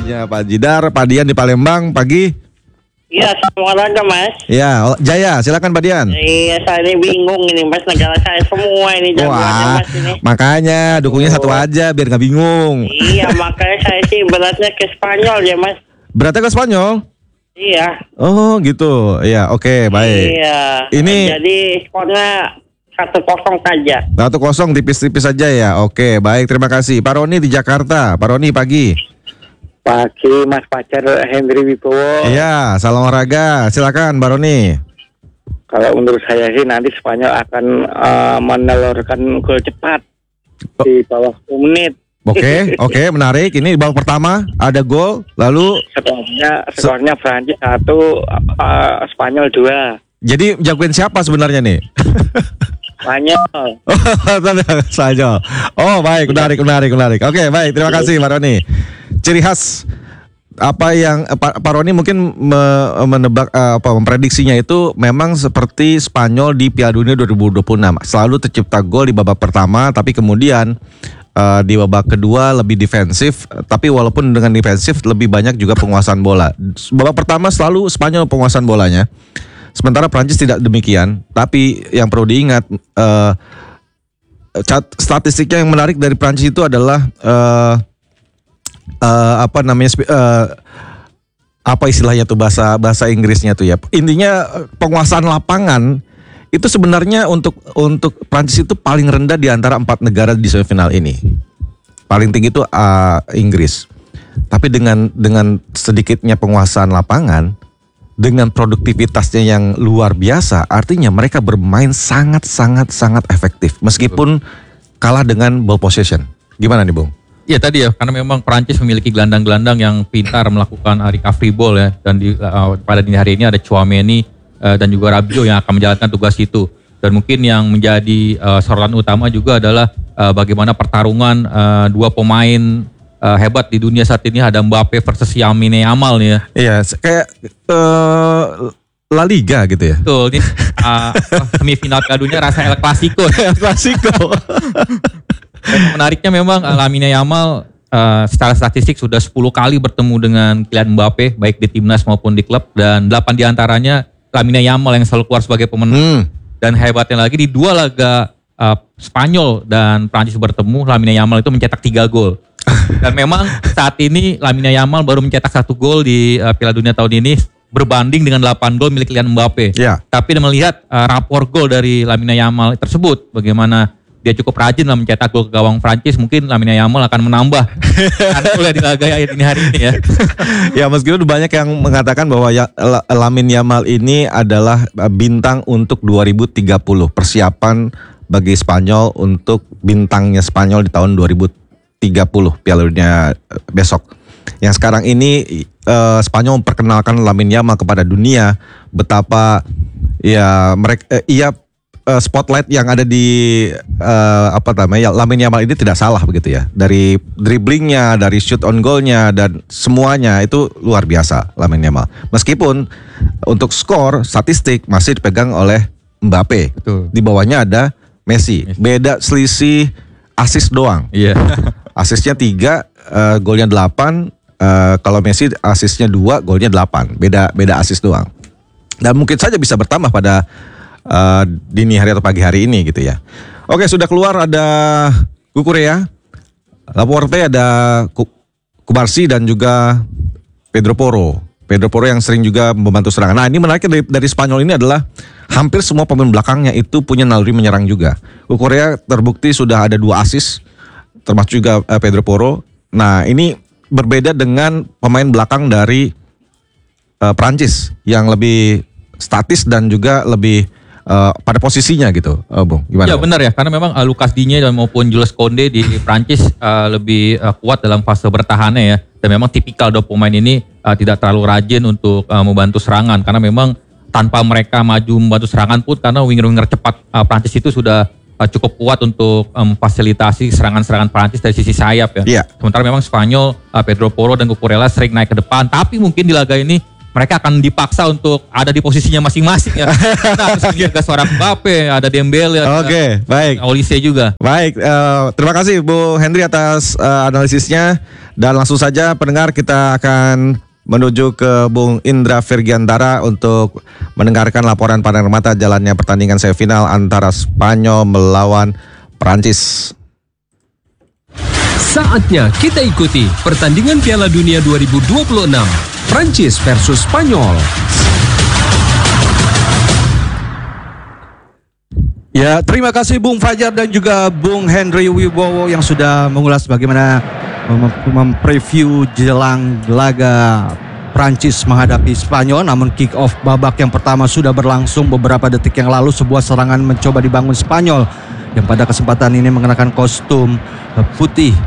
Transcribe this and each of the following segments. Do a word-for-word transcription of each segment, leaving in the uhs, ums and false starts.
paginya Pak Jidar, Pak Dian di Palembang, pagi. Iya, selamat olahraga Mas. Ya, Jaya, silakan Pak Dian. Iya, saya ini bingung ini Mas, negara saya semua ini jagoannya Wah, Mas ini. makanya dukungnya satu aja biar nggak bingung. Iya, makanya saya sih beratnya ke Spanyol ya Mas. Beratnya ke Spanyol? Iya. Oh gitu, ya oke baik. Iya. Ini jadi skornya satu kosong saja. Satu kosong tipis-tipis saja ya. Oke baik, terima kasih. Pak Roni di Jakarta. Pak Roni pagi. Pagi Mas Pacar Henry Wibowo. Iya, salam olahraga. Silakan Pak Roni. Kalau menurut saya sih nanti Spanyol akan uh, menelurkan gol cepat di bawah sepuluh menit. Oke, oke, menarik. Ini di babak pertama ada gol, lalu Skornya, skornya Prancis satu, uh, Spanyol dua. jadi jagoin siapa sebenarnya nih? Spanyol. Saja. Oh baik, menarik, menarik, menarik. Oke baik, terima kasih Pak Roni. Ciri khas apa yang eh, Pak Pak Roni mungkin me- menebak eh, apa memprediksinya itu memang seperti Spanyol di Piala Dunia dua ribu dua puluh enam. Selalu tercipta gol di babak pertama, tapi kemudian Uh, di babak kedua lebih defensif, tapi walaupun dengan defensif lebih banyak juga penguasaan bola. Babak pertama selalu Spanyol penguasaan bolanya, sementara Prancis tidak demikian. Tapi yang perlu diingat, uh, cat- statistiknya yang menarik dari Prancis itu adalah uh, uh, apa namanya uh, apa istilahnya tuh bahasa bahasa Inggrisnya tuh ya. Intinya penguasaan lapangan itu sebenarnya untuk untuk Prancis itu paling rendah di antara empat negara di semifinal ini. Paling tinggi itu uh, Inggris. Tapi dengan dengan sedikitnya penguasaan lapangan, dengan produktivitasnya yang luar biasa, artinya mereka bermain sangat sangat sangat efektif meskipun kalah dengan ball possession. Gimana nih, Bung? Iya tadi ya, karena memang Prancis memiliki gelandang-gelandang yang pintar melakukan recovery ball ya, dan di, uh, pada dini hari ini ada Tchouaméni dan juga Rabiot yang akan menjalankan tugas itu. Dan mungkin yang menjadi uh, sorotan utama juga adalah uh, bagaimana pertarungan uh, dua pemain uh, hebat di dunia saat ini, ada Mbappe versus Lamine Yamal nih ya. Iya, kayak uh, La Liga gitu ya. Betul, ini uh, semifinal Piala Dunia rasa El Clasico. El Clasico. Dan menariknya memang uh, Lamine Yamal uh, secara statistik sudah sepuluh kali bertemu dengan Kylian Mbappe baik di timnas maupun di klub, dan delapan diantaranya Lamine Yamal yang selalu keluar sebagai pemenang. Hmm. Dan hebatnya lagi di dua laga uh, Spanyol dan Prancis bertemu, Lamine Yamal itu mencetak tiga gol. Dan memang saat ini Lamine Yamal baru mencetak satu gol di uh, Piala Dunia tahun ini berbanding dengan delapan gol milik Kylian Mbappe. Yeah. Tapi melihat uh, rapor gol dari Lamine Yamal tersebut, bagaimana dia cukup rajin lah mencetak gol ke gawang Prancis, mungkin Lamine Yamal akan menambah karena di laga ini hari ini ya. Ya meskipun banyak yang mengatakan bahwa ya, Lamine Yamal ini adalah bintang untuk dua ribu tiga puluh, persiapan bagi Spanyol untuk bintangnya Spanyol di tahun dua ribu tiga puluh Piala Dunia besok. Yang sekarang ini uh, Spanyol memperkenalkan Lamine Yamal kepada dunia, betapa ya mereka uh, ia Uh, spotlight yang ada di uh, apa namanya Lamine Yamal ini tidak salah begitu ya, dari dribblingnya, dari shoot on goalnya, dan semuanya itu luar biasa Lamine Yamal. Meskipun untuk skor statistik masih dipegang oleh Mbappe. Betul. Di bawahnya ada Messi. Messi. Beda selisih assist doang. Iya. Yeah. Asistnya tiga, uh, golnya delapan. Uh, kalau Messi asistnya dua, golnya delapan. Beda beda assist doang. Dan mungkin saja bisa bertambah pada Uh, dini hari atau pagi hari ini gitu ya. Oke, sudah keluar ada Cucurella, Laporte, ada Cubarsí dan juga Pedro Porro. Pedro Porro yang sering juga membantu serangan. Nah, ini menarik dari, dari Spanyol ini adalah hampir semua pemain belakangnya itu punya naluri menyerang juga. Cucurella terbukti sudah ada dua assist, termasuk juga uh, Pedro Porro. Nah, ini berbeda dengan pemain belakang dari uh, Prancis yang lebih statis dan juga lebih Uh, pada posisinya gitu, uh, Bung, gimana? Ya benar ya, karena memang uh, Lucas Digne dan maupun Jules Koundé di Prancis uh, lebih uh, kuat dalam fase bertahannya ya, dan memang tipikal dua pemain ini uh, tidak terlalu rajin untuk uh, membantu serangan, karena memang tanpa mereka maju membantu serangan pun, karena winger-winger cepat uh, Prancis itu sudah uh, cukup kuat untuk memfasilitasi um, serangan-serangan Prancis dari sisi sayap ya. Yeah. Sementara memang Spanyol, uh, Pedro Porro dan Cucurella sering naik ke depan, tapi mungkin di laga ini mereka akan dipaksa untuk ada di posisinya masing-masing ya. Nah, terus ada seorang Mbappe, ada Dembele, ada Oke, baik. Olise juga. Baik, eh, terima kasih Bu Henry atas eh, analisisnya. Dan langsung saja pendengar, kita akan menuju ke Bung Indra Virgiantara untuk mendengarkan laporan pandangan mata jalannya pertandingan semifinal antara Spanyol melawan Prancis. Saatnya kita ikuti pertandingan Piala Dunia dua ribu dua puluh enam, Prancis versus Spanyol. Ya, terima kasih Bung Fajar dan juga Bung Henry Wibowo yang sudah mengulas bagaimana mem- mempreview jelang laga Prancis menghadapi Spanyol. Namun kick off babak yang pertama sudah berlangsung beberapa detik yang lalu. Sebuah serangan mencoba dibangun Spanyol yang pada kesempatan ini mengenakan kostum putih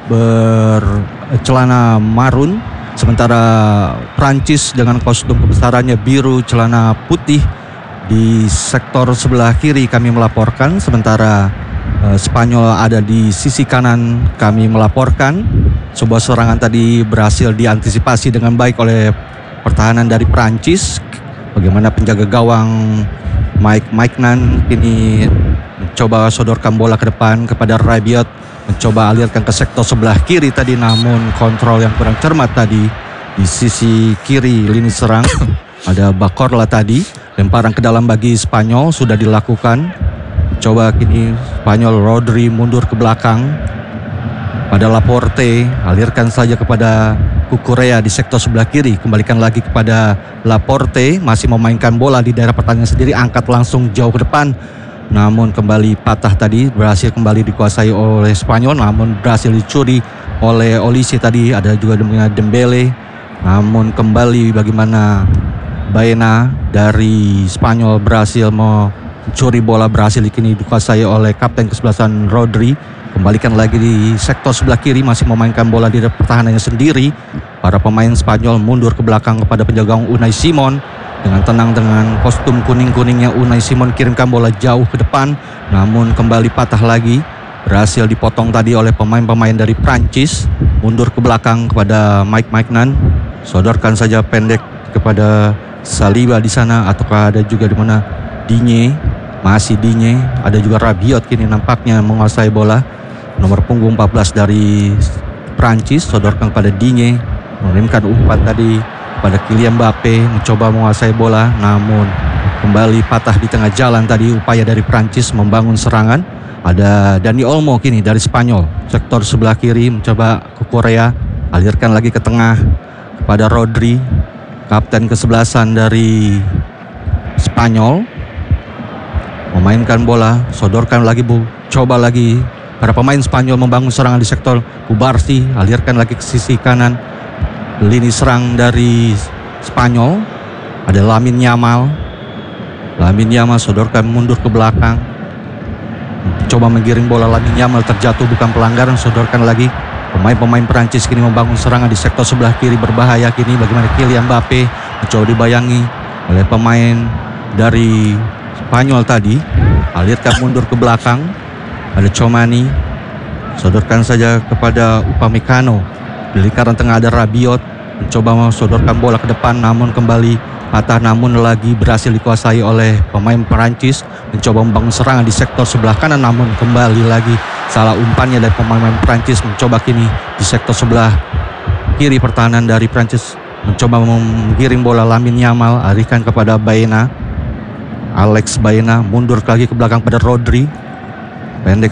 bercelana marun, sementara Prancis dengan kostum kebesarannya biru celana putih. Di sektor sebelah kiri kami melaporkan, sementara uh, Spanyol ada di sisi kanan kami melaporkan. Sebuah serangan tadi berhasil diantisipasi dengan baik oleh pertahanan dari Prancis. Bagaimana penjaga gawang Mike Maignan kini mencoba sodorkan bola ke depan kepada Rabiot, mencoba alirkan ke sektor sebelah kiri tadi, namun kontrol yang kurang cermat tadi di sisi kiri lini serang. Ada Bakorla tadi, lemparan ke dalam bagi Spanyol sudah dilakukan. Coba kini Spanyol, Rodri mundur ke belakang pada Laporte, alirkan saja kepada Cucurella di sektor sebelah kiri, kembalikan lagi kepada Laporte, masih memainkan bola di daerah pertandingan sendiri, angkat langsung jauh ke depan, namun kembali patah tadi, berhasil kembali dikuasai oleh Spanyol, namun berhasil dicuri oleh Olise tadi. Ada juga dengan Dembele, namun kembali bagaimana Baena dari Spanyol berhasil mencuri bola, berhasil kini dikuasai oleh kapten kesebelasan Rodri. Kembalikan lagi di sektor sebelah kiri, masih memainkan bola di pertahanannya sendiri. Para pemain Spanyol mundur ke belakang kepada penjaga gawang Unai Simon. Dengan tenang dengan kostum kuning-kuningnya Unai Simon kirimkan bola jauh ke depan, namun kembali patah lagi. Berhasil dipotong tadi oleh pemain-pemain dari Prancis. Mundur ke belakang kepada Mike Maignan, sodorkan saja pendek kepada Saliba di sana, ataukah ada juga di mana Digne, masih Digne, ada juga Rabiot kini nampaknya menguasai bola. Nomor punggung empat belas dari Prancis sodorkan pada Digne, mengirimkan umpan tadi pada Kylian Mbappe, mencoba menguasai bola, namun kembali patah di tengah jalan tadi upaya dari Prancis membangun serangan. Ada Dani Olmo kini dari Spanyol, sektor sebelah kiri mencoba ke Korea, alirkan lagi ke tengah kepada Rodri, kapten kesebelasan dari Spanyol, memainkan bola, sodorkan lagi bu, coba lagi para pemain Spanyol membangun serangan di sektor Kubarsi, alirkan lagi ke sisi kanan lini serang dari Spanyol. Ada Lamine Yamal, Lamine Yamal sodorkan mundur ke belakang, coba menggiring bola. Lamine Yamal terjatuh, bukan pelanggaran, sodorkan lagi. Pemain-pemain Perancis kini membangun serangan di sektor sebelah kiri, berbahaya kini bagaimana Kylian Mbappe mencoba dibayangi oleh pemain dari Spanyol tadi, alirkan mundur ke belakang. Ada Chomani, sodorkan saja kepada Upamecano. Di lingkaran tengah ada Rabiot, mencoba mensodorkan bola ke depan, namun kembali patah, namun lagi berhasil dikuasai oleh pemain Perancis. Mencoba membangun serangan di sektor sebelah kanan, namun kembali lagi salah umpannya dari pemain Perancis. Mencoba kini di sektor sebelah kiri pertahanan dari Perancis, mencoba menggiring bola. Lamine Yamal alihkan kepada Baena, Alex Baena mundur lagi ke belakang pada Rodri, pendek